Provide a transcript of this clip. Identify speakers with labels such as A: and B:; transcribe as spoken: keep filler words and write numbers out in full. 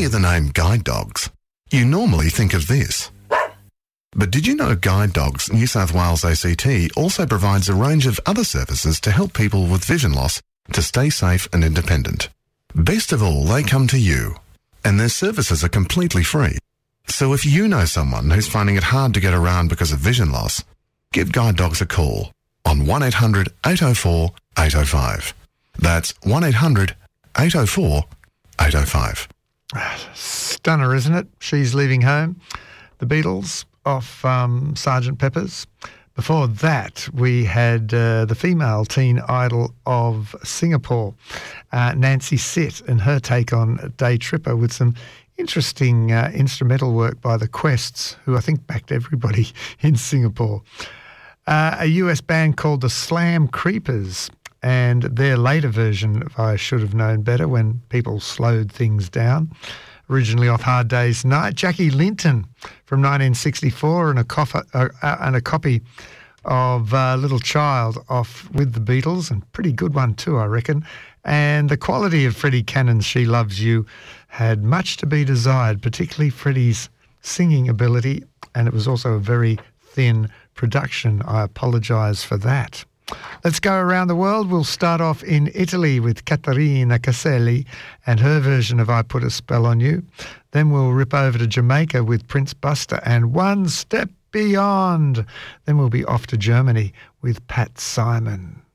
A: hear the name guide dogs, you normally think of this. But did you know Guide Dogs New South Wales A C T also provides a range of other services to help people with vision loss to stay safe and independent? Best of all, they come to you, and their services are completely free. So if you know someone who's finding it hard to get around because of vision loss, give Guide Dogs a call on one eight hundred eight oh four eight oh five. That's one eight hundred eight oh four eight oh five.
B: Stunner, isn't it? She's Leaving Home. The Beatles off um, Sergeant Pepper's. Before that, we had uh, the female teen idol of Singapore, uh, Nancy Sitt, and her take on Day Tripper with some interesting uh, instrumental work by the Quests, who I think backed everybody in Singapore. Uh, a U S band called the Slam Creepers, and their later version of I Should Have Known Better, when people slowed things down. Originally off Hard Day's Night. Jackie Linton from nineteen sixty-four, and a, cof- uh, uh, and a copy of uh, Little Child off with the Beatles, and pretty good one too, I reckon. And the quality of Freddie Cannon's She Loves You had much to be desired, particularly Freddie's singing ability, and it was also a very thin production. I apologise for that. Let's go around the world. We'll start off in Italy with Caterina Caselli and her version of I Put a Spell on You. Then we'll rip over to Jamaica with Prince Buster and One Step Beyond. Then we'll be off to Germany with Pat Simon.